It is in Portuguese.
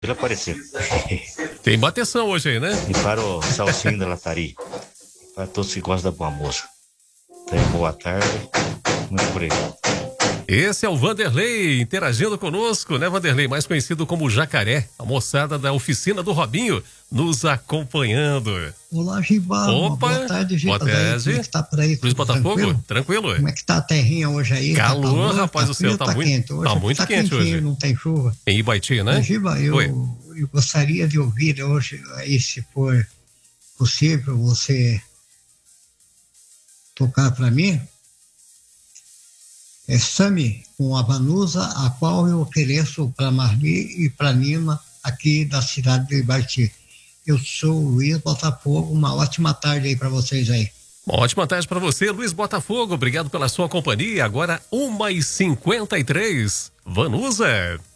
Ele apareceu. Tem bateção hoje aí, né? E para o Salsinho da Latari. Para todos que gostam da boa música. Então, boa tarde. Muito obrigado. Esse é o Vanderlei interagindo conosco, né, Vanderlei? Mais conhecido como Jacaré, a moçada da oficina do Robinho, nos acompanhando. Olá, Gibão. Opa, boa tarde, Gibão. boa tarde. Como é que tá por aí? Luiz Botafogo, tranquilo? tranquilo? Como é que tá a terrinha hoje aí? Calor, tá rapaz do céu, tá muito quente. Hoje tá muito quente hoje. Não tem chuva. Em Ibaiti, né? Mas, Giba, eu gostaria de ouvir hoje, aí, se for possível, você tocar para mim. É Sami com a Vanusa, a qual eu ofereço para Marli e para Nina, aqui da cidade de Ibaiti. Eu sou o Luiz Botafogo, uma ótima tarde aí para vocês aí. Uma ótima tarde para você, Luiz Botafogo, obrigado pela sua companhia. Agora 1h53, Vanusa.